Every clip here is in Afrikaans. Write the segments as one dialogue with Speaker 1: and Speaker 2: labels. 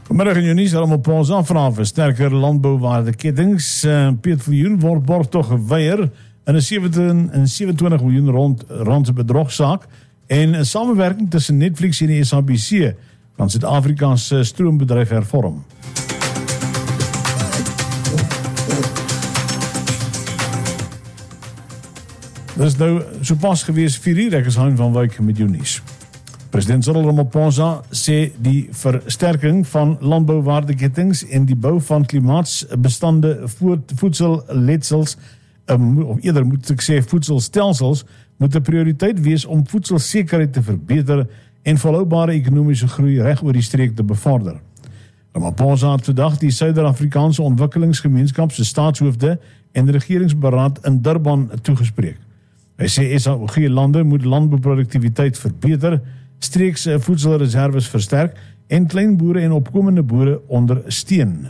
Speaker 1: Vanmiddag in Junie sal op ons afvra vir sterker landbouwaardeketings. Piet Viljoen word borgtog geweier in 'n 27 miljoen rand bedrogsaak en 'n samewerking tussen Netflix en die SABC van Suid-Afrika se stroombedryf hervorm. Dit is nou sopas gewees 4:00, ek is Hein van Wyk met jou nuus. President Cyril Ramaphosa sê die versterking van landbouwaardeketings en die bou van klimaatsbestande voedselletsels, of eerder moet ek sê voedselstelsels, moet 'n prioriteit wees om voedselsekerheid te verbeter en volhoubare ekonomiese groei reg oor die streek te bevorder. Ramaphosa het vandag die Suider-Afrikaanse Ontwikkelingsgemeenskap se staatshoofde en regeringsberaad in Durban toegespreek. Hy sê SAOG-lande moet landbouproduktiwiteit verbeter, streekse voedselreserwes versterk en kleinboere en opkomende boere ondersteun.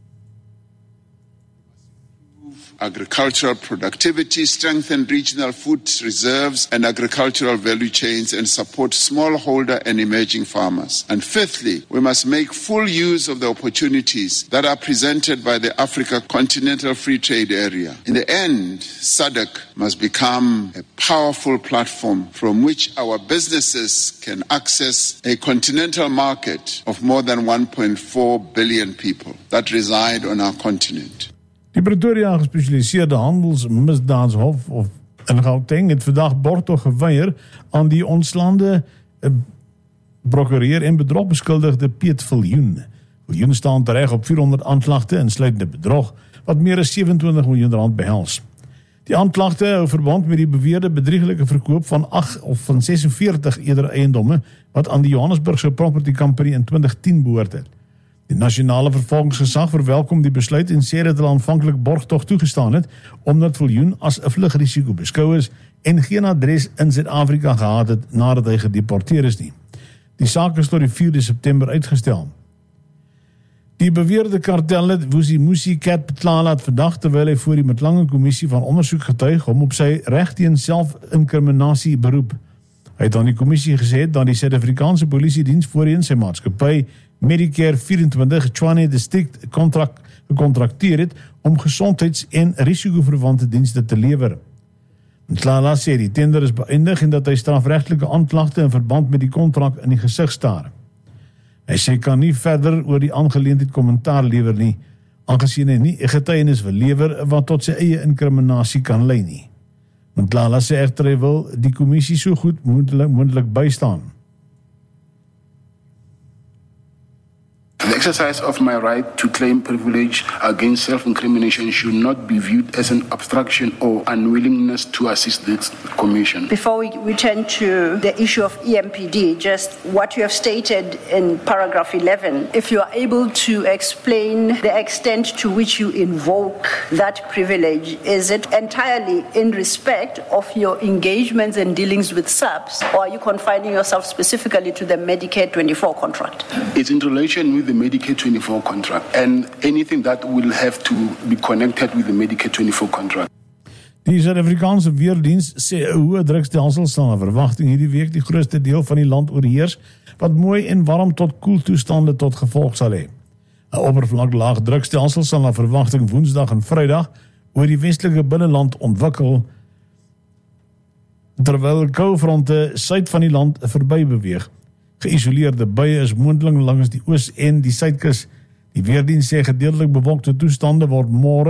Speaker 2: Agricultural productivity, strengthen regional food reserves and agricultural value chains, and support smallholder and emerging farmers. And fifthly, we must make full use of the opportunities that are presented by the Africa Continental Free Trade Area. In the end, SADC must become a powerful platform from which our businesses can access a continental market of more than 1.4 billion people that reside on our continent.
Speaker 1: Die Pretoria gespesialiseerde handelsmisdaadshof in Gauteng het vandag borgtog geweier aan die ontslaande prokureur en bedrog beskuldigde Piet Viljoen. Viljoen staan tereg op 400 aanklagte insluitende bedrog wat meer as 27 miljoen rand behels. Die aanklagte hou verband met die beweerde bedrieglike verkoop van 46 eerder eiendomme wat aan die Johannesburgse Property Company in 2010 behoort het. Die nasionale vervolgingsgesag verwelkom die besluit en sê dat hulle aanvanklik borgtog toegestaan het, omdat Viljoen as 'n vlugrisiko beskou is en geen adres in Suid-Afrika gehad het nadat hy gedeporteer is nie. Die saak is tot die 4de September uitgestel. Die beweerde kartellid Vusimusi Katpatlala het vandag, terwyl hy voor die Mtlange Kommissie van Ondersoek getuig, hom op sy reg teen selfinkriminasie beroep. Hy het aan die kommissie gesê dat die Suid-Afrikaanse Polisiediens voorheen sy maatskappy Medicare 24 Tshwane District gekontrakteer het om gesondheids- en risikoverwante dienste te lewer. Mtlala sê die tender is beëindig en dat hy strafregtelike aanklagte in verband met die kontrak in die gesig staar. Hy sê kan nie verder oor die aangeleentheid kommentaar lewer nie, aangesien hy nie 'n getuienis wil lewer wat tot sy eie inkriminasie kan lei nie. Mtlala sê egter hy wil die kommissie so goed moontlik bystaan.
Speaker 3: The exercise of my right to claim privilege against self-incrimination should not be viewed as an obstruction or unwillingness to assist this commission.
Speaker 4: Before we turn to the issue of EMPD, just what you have stated in paragraph 11, if you are able to explain the extent to which you invoke that privilege, is it entirely in respect of your engagements and dealings with SAPS, or are you confining yourself specifically to the Medicare 24 contract?
Speaker 3: It's in relation with the Medicare 24 contract and anything that will have to be connected with the Medicare 24 contract.
Speaker 1: Die Suid-Afrikaanse Weerdiens sê 'n hoë drukstelsel sal na verwagting hierdie week die grootste deel van die land oorheers, wat mooi en warm tot koel toestande tot gevolg sal hê. 'n Oppervlaklaag drukstelsel sal na verwagting Woensdag en Vrydag oor die westelike binneland ontwikkel, terwyl koufronte suid van die land verby beweeg. Geïsoleerde buie is moontlik langs die oos en die suidkus. Die Weerdiens sê gedeeltelik bewolkte toestande word môre